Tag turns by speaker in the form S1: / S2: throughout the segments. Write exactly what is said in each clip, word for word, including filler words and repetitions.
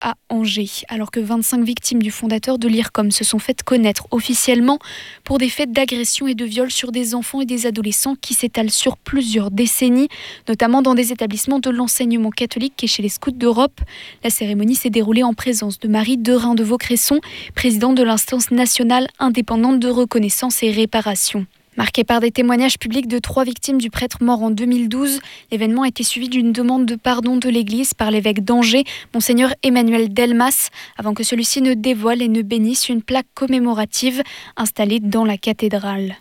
S1: à Angers, alors que vingt-cinq victimes du fondateur de l'I R C O M se sont faites connaître officiellement pour des faits d'agression et de viol sur des enfants et des adolescents qui s'étalent sur plusieurs décennies, notamment dans des établissements de l'enseignement catholique et chez les Scouts d'Europe. La cérémonie s'est déroulée en présence de Marie Derain de Vaucresson, présidente de l'instance nationale indépendante de reconnaissance et réparation. Marqué par des témoignages publics de trois victimes du prêtre mort en deux mille douze, l'événement a été suivi d'une demande de pardon de l'Église par l'évêque d'Angers, Monseigneur Emmanuel Delmas, avant que celui-ci ne dévoile et ne bénisse une plaque commémorative installée dans la cathédrale.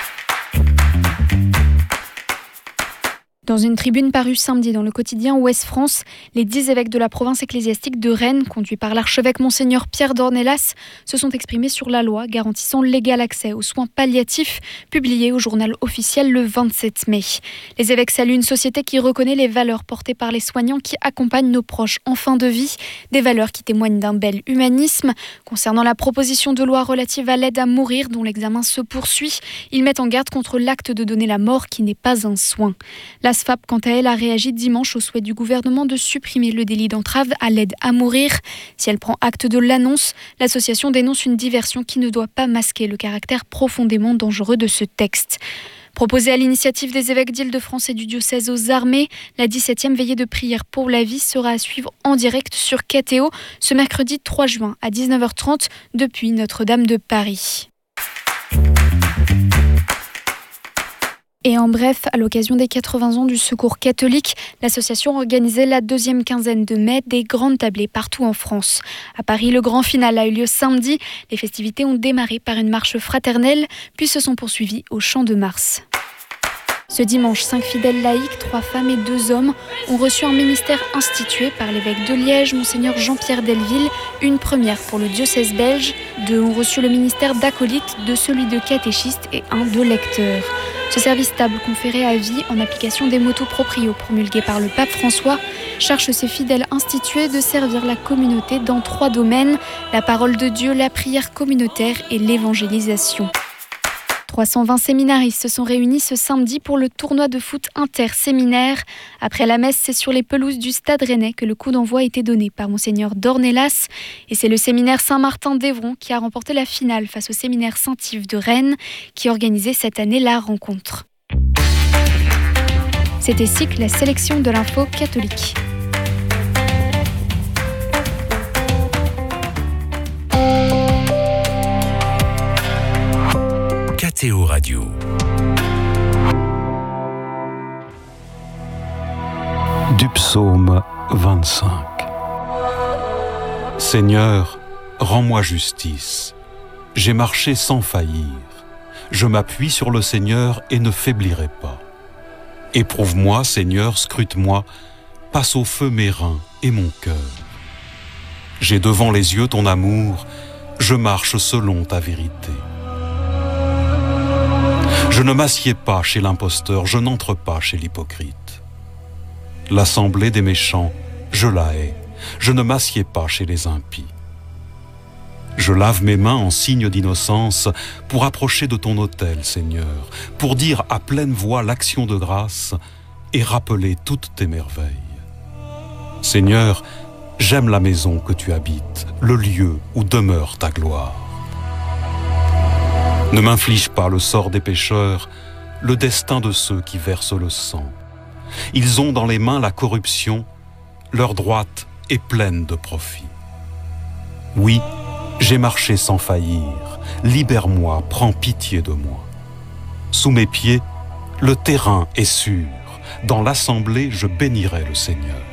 S1: Dans une tribune parue samedi dans le quotidien Ouest France, les dix évêques de la province ecclésiastique de Rennes, conduits par l'archevêque Monseigneur Pierre Dornelas, se sont exprimés sur la loi garantissant l'égal accès aux soins palliatifs, publiée au journal officiel le vingt-sept mai. Les évêques saluent une société qui reconnaît les valeurs portées par les soignants qui accompagnent nos proches en fin de vie, des valeurs qui témoignent d'un bel humanisme. Concernant la proposition de loi relative à l'aide à mourir dont l'examen se poursuit, ils mettent en garde contre l'acte de donner la mort qui n'est pas un soin. La S F A P, quant à elle, a réagi dimanche au souhait du gouvernement de supprimer le délit d'entrave à l'aide à mourir. Si elle prend acte de l'annonce, l'association dénonce une diversion qui ne doit pas masquer le caractère profondément dangereux de ce texte. Proposée à l'initiative des évêques d'Île-de-France et du diocèse aux armées, la dix-septième veillée de prière pour la vie sera à suivre en direct sur K T O ce mercredi trois juin à dix-neuf heures trente depuis Notre-Dame de Paris. Et en bref, à l'occasion des quatre-vingts ans du Secours catholique, l'association organisait la deuxième quinzaine de mai des grandes tablées partout en France. À Paris, le grand final a eu lieu samedi. Les festivités ont démarré par une marche fraternelle, puis se sont poursuivies au Champ de Mars. Ce dimanche, cinq fidèles laïcs, trois femmes et deux hommes, ont reçu un ministère institué par l'évêque de Liège, Monseigneur Jean-Pierre Delville, une première pour le diocèse belge. Deux ont reçu le ministère d'acolyte, deux celui de catéchiste et un de lecteur. Ce service stable conféré à vie en application des motu proprio promulgués par le pape François charge ses fidèles institués de servir la communauté dans trois domaines, la parole de Dieu, la prière communautaire et l'évangélisation. trois cent vingt séminaristes se sont réunis ce samedi pour le tournoi de foot interséminaire. Après la messe, c'est sur les pelouses du Stade Rennais que le coup d'envoi a été donné par Monseigneur Dornelas. Et c'est le séminaire Saint-Martin d'Évron qui a remporté la finale face au séminaire Saint-Yves de Rennes qui organisait cette année la rencontre. C'était S I C, la sélection de l'info catholique.
S2: K T O Radio.
S3: Du psaume vingt-cinq. Seigneur, rends-moi justice. J'ai marché sans faillir. Je m'appuie sur le Seigneur et ne faiblirai pas. Éprouve-moi, Seigneur, scrute-moi, passe au feu mes reins et mon cœur. J'ai devant les yeux ton amour, je marche selon ta vérité. Je ne m'assieds pas chez l'imposteur, je n'entre pas chez l'hypocrite. L'assemblée des méchants, je la hais, je ne m'assieds pas chez les impies. Je lave mes mains en signe d'innocence pour approcher de ton autel, Seigneur, pour dire à pleine voix l'action de grâce et rappeler toutes tes merveilles. Seigneur, j'aime la maison que tu habites, le lieu où demeure ta gloire. Ne m'inflige pas le sort des pécheurs, le destin de ceux qui versent le sang. Ils ont dans les mains la corruption, leur droite est pleine de profit. Oui, j'ai marché sans faillir, libère-moi, prends pitié de moi. Sous mes pieds, le terrain est sûr, dans l'assemblée je bénirai le Seigneur.